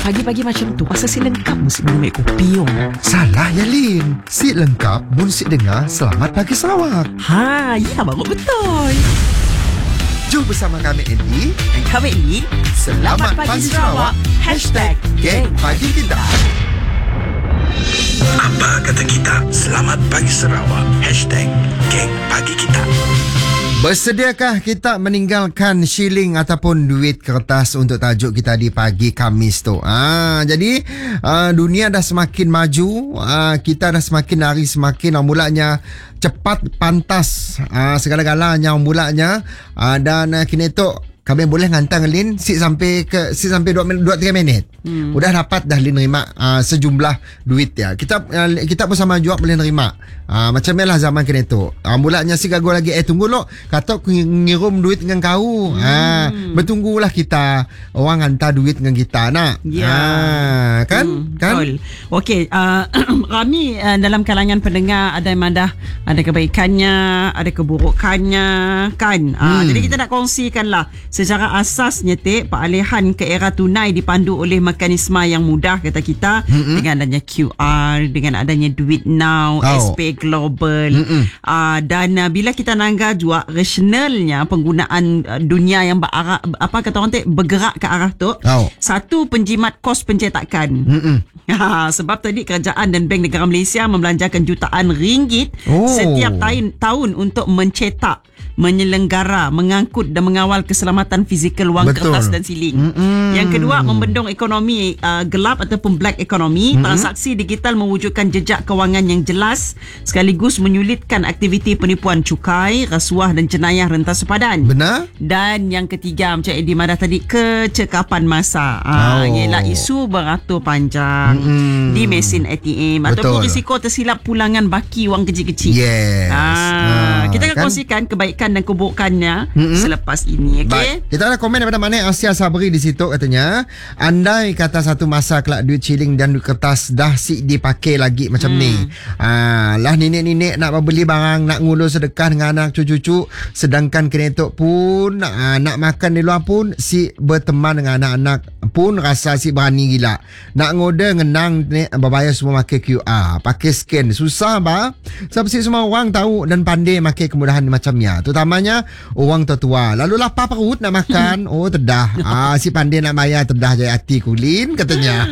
Pagi-pagi macam tu rasa si lengkap mesti minum air kopi. Salah ya Lin. Si lengkap mun si dengar Selamat Pagi Sarawak. Ha, ya baru betul. Jom bersama kami Andy Dan kami ini Selamat Pagi Sarawak. #Geng Pagi Kita. Apa kata kita? Selamat Pagi Sarawak. #Geng Pagi Kita. Bersediakah kita meninggalkan shilling ataupun duit kertas untuk tajuk kita di pagi Khamis tu? Jadi dunia dah semakin maju, kita dah semakin hari semakin mulanya cepat pantas segala-galanya mulanya dan kini tu kami boleh hantar Lin sampai 2-3 minit. Udah dapat dah Lin nerima sejumlah duit ya. Kita pun sama juga boleh nerima. Macam lah zaman kini tu. Mulanya si gagal lagi tunggu lo kata aku ngirim duit dengan kau. Bertunggulah kita orang hantar duit dengan kita nak. Ya. Kan? Betul. Okey, kami dalam kalangan pendengar ada yang ada kebaikannya, ada keburukannya kan. Jadi kita nak kongsikanlah secara asasnya peralihan ke era tunai dipandu oleh mekanisme yang mudah kata kita dengan adanya QR, dengan adanya Duit Now, SP Global dan bila kita nangga juga rasionalnya penggunaan dunia yang berarah bergerak ke arah tu. Satu, penjimat kos pencetakan. Sebab tadi kerajaan dan Bank Negara Malaysia membelanjakan jutaan ringgit setiap tahun untuk mencetak, menyelenggara, mengangkut dan mengawal keselamatan fizikal wang kertas dan siling. Yang kedua, membendung ekonomi gelap ataupun black economy. Transaksi digital mewujudkan jejak kewangan yang jelas sekaligus menyulitkan aktiviti penipuan cukai, rasuah dan jenayah rentas sepadan. Benar. Dan yang ketiga, macam Eddie Madah tadi, kecekapan masa. Ialah isu beratur panjang di mesin ATM. Betul. Ataupun risiko tersilap pulangan baki wang kecil-kecil. Yes. Kita akan kongsikan kebaikan dan keburukannya selepas ini. Okay? Kita ada komen daripada mana Asia Sabri di situ katanya, andai kata satu masa kelak duit shilling dan duit kertas dah dipakai lagi macam ni. Lah nenek-nenek nak beli barang, nak ngulur sedekah dengan anak cucu-cucu, sedangkan kenetok pun nak makan di luar pun si berteman dengan anak-anak pun rasa si berani gila. Nak ngorder ngenang berbayar semua pakai QR, pakai scan. Susah bah. Sebab si semua orang tahu dan pandai pakai kemudahan macamnya. Terutamanya orang tua-tua. Lalu lapar perut nak makan, terdah. Si pandai nak bayar terdah jaya hati kulin katanya.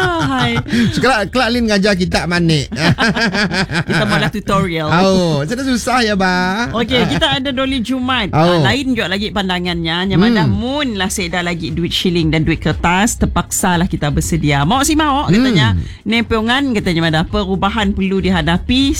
Kelak Lin ngajar kita manik. Kita malah tutorial. Jadi susah ya bah. Okey, kita ada Doli Jumat. Lain juga lagi pandangannya. Yang mana mun lah saya dah lagi duit shilling dan duit kertas, terpaksalah kita bersedia. Mau si mau katanya. Nempongan katanya mana perubahan perlu dihadapi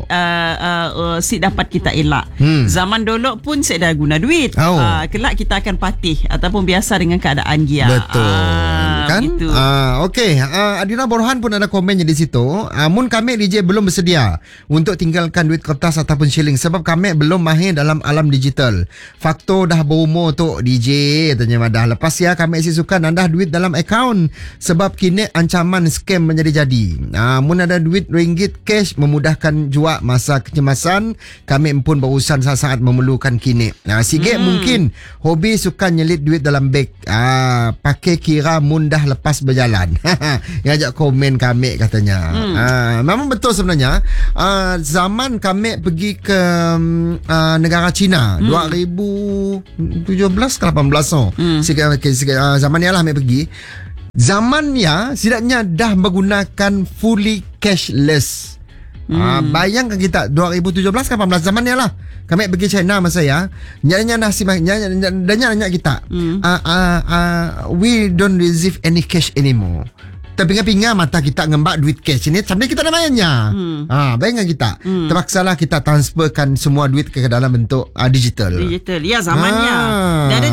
si dapat kita elak. Zaman dulu pun saya dah guna duit. Kelak kita akan patih ataupun biasa dengan keadaan dia. Betul. Kan? Gitu. Okey, Adina Borhan pun ada komennya di situ. Mun kami DJ belum bersedia untuk tinggalkan duit kertas ataupun shilling sebab kami belum mahir dalam alam digital. Faktor dah berumur tu DJ katanya madah. Lepas ya kami suka nandah duit dalam akaun sebab kini ancaman scam menjadi-jadi. Mun ada duit ringgit cash memudahkan jua masa kecemasan, kami pun berurusan saat-saat memerlukan kini. Sikit mungkin hobi suka nyelit duit dalam beg. Pakai kira mudah lepas berjalan. Yang ajak komen kami katanya. Memang betul sebenarnya. Zaman kami pergi ke negara China 2017 ke 18 zamannya lah kami pergi. Zamannya sidaknya dah menggunakan fully cashless. Bayangkan kita 2017 ke 18 zamannya lah kami pergi China masa ya. Nyanya kita. We don't receive any cash anymore. Terpinga-pinga mata kita ngembak duit cash ini sampai kita nak bayarnya. Bayangkan kita. Terpaksalah kita transferkan semua duit ke dalam bentuk digital. Ya zamannya. Dan ada